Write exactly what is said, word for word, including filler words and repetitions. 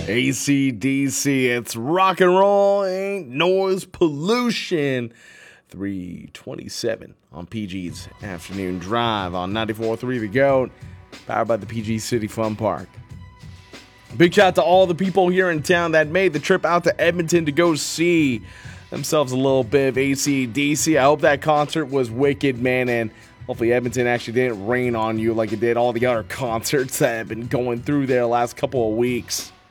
A C D C, it's rock and roll, ain't noise pollution. three twenty-seven on P G's Afternoon Drive on ninety-four point three The Goat, powered by the P G City Fun Park. Big shout out to all the people here in town that made the trip out to Edmonton to go see themselves a little bit of A C D C. I hope that concert was wicked, man, and hopefully Edmonton actually didn't rain on you like it did all the other concerts that have been going through there the last couple of weeks.